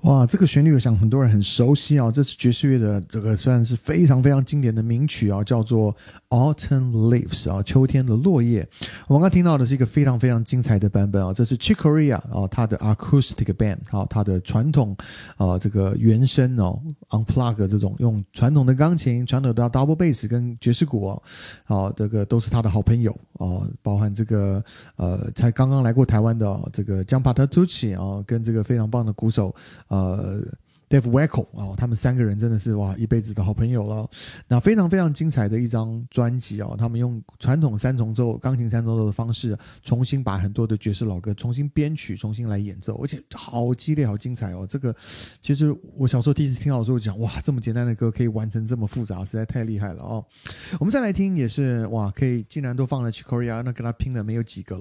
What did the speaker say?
哇，这个旋律我想很多人很熟悉啊，这是爵士乐的这个算是非常非常经典的名曲啊，叫做 Autumn Leaves 啊，秋天的落叶。我们刚听到的是一个非常非常精彩的版本啊，这是 Chick Corea 啊，他的 Acoustic Band 啊，他的传统这个原声哦 ，unplug 这种用传统的钢琴、传统的 double bass 跟爵士鼓这个都是他的好朋友包含这个才刚刚来过台湾的这个江帕特图奇跟这个非常棒的鼓手Dave Weckl 他们三个人真的是哇一辈子的好朋友了。那非常非常精彩的一张专辑他们用传统三重奏、钢琴三重奏的方式，重新把很多的爵士老歌重新编曲、重新来演奏，而且好激烈、好精彩这个其实我小时候第一次听到的时候讲，哇，这么简单的歌可以完成这么复杂，实在太厉害了我们再来听也是哇，可以竟然都放了 Chick Corea， 那跟他拼的没有几个